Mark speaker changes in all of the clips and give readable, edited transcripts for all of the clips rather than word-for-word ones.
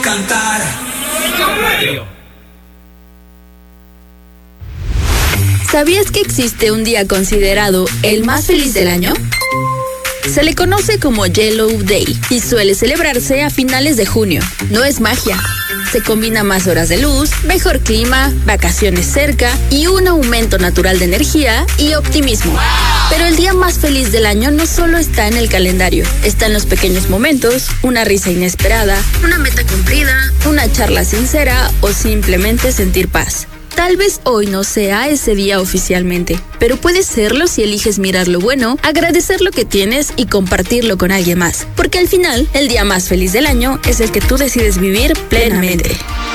Speaker 1: Cantar.
Speaker 2: ¿Sabías que existe un día considerado el más feliz del año? Se le conoce como Yellow Day y suele celebrarse a finales de junio. No es magia. Se combina más horas de luz, mejor clima, vacaciones cerca y un aumento natural de energía y optimismo. Pero el día más feliz del año no solo está en el calendario, está en los pequeños momentos, una risa inesperada, una meta cumplida, una charla sincera o simplemente sentir paz. Tal vez hoy no sea ese día oficialmente, pero puede serlo si eliges mirar lo bueno, agradecer lo que tienes y compartirlo con alguien más. Porque al final, el día más feliz del año es el que tú decides vivir plenamente.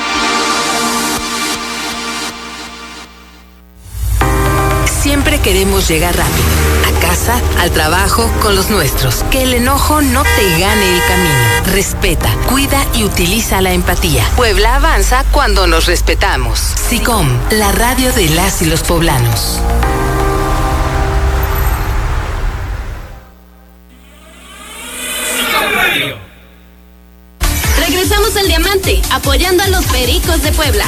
Speaker 3: Siempre queremos llegar rápido, a casa, al trabajo, con los nuestros. Que el enojo no te gane el camino. Respeta, cuida y utiliza la empatía. Puebla avanza cuando nos respetamos. SICOM, la radio de las y los poblanos.
Speaker 4: Regresamos al Diamante, apoyando a los Pericos de Puebla.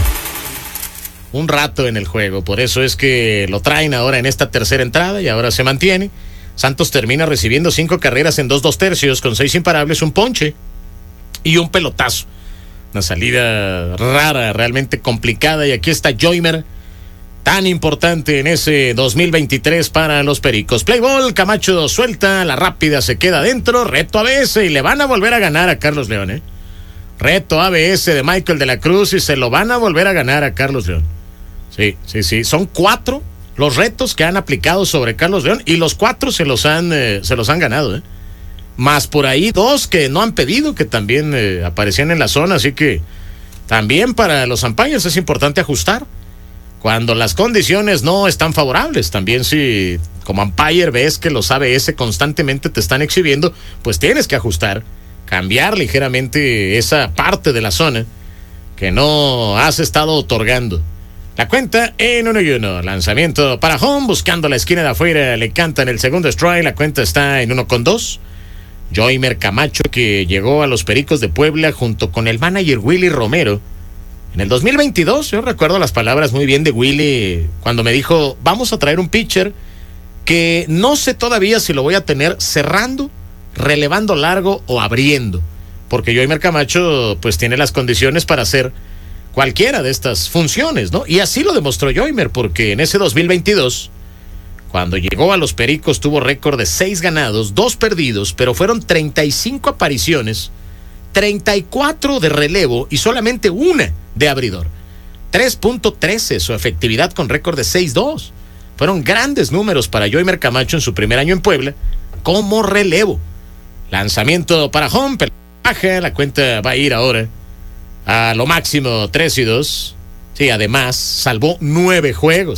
Speaker 5: Un rato en el juego, por eso es que lo traen ahora en esta tercera entrada y ahora se mantiene. Santos termina recibiendo 5 carreras en 2/2 con 6 imparables, un ponche y un pelotazo. Una salida rara, realmente complicada, y aquí está Joymer, tan importante en ese 2023 para los Pericos. Play ball, Camacho suelta, la rápida se queda adentro, reto ABS y le van a volver a ganar a Carlos León, Reto ABS de Michael de la Cruz y se lo van a volver a ganar a Carlos León. Sí. Son 4 los retos que han aplicado sobre Carlos León y los 4 se los han ganado, Más por ahí 2 que no han pedido, que también aparecían en la zona, así que también para los umpires es importante ajustar cuando las condiciones no están favorables. También si como umpire ves que los ABS constantemente te están exhibiendo, pues tienes que ajustar, cambiar ligeramente esa parte de la zona que no has estado otorgando. La cuenta en 1-1. Lanzamiento para home, buscando la esquina de afuera, le cantan el segundo strike. La cuenta está en 1-2. Joymer Camacho, que llegó a los Pericos de Puebla junto con el manager Willy Romero en el 2022. Yo recuerdo las palabras muy bien de Willy cuando me dijo: vamos a traer un pitcher que no sé todavía si lo voy a tener cerrando, relevando largo o abriendo, porque Joymer Camacho pues tiene las condiciones para hacer cualquiera de estas funciones, Y así lo demostró Joymer, porque en ese 2022, cuando llegó a los Pericos, tuvo récord de 6 ganados, 2 perdidos, pero fueron 35 apariciones, 34 de relevo y solamente 1 de abridor. 3.13 su efectividad con récord de 6-2. Fueron grandes números para Joymer Camacho en su primer año en Puebla como relevo. Lanzamiento para home, baja, la cuenta va a ir ahora a lo máximo 3-2. Sí, además salvó 9 juegos.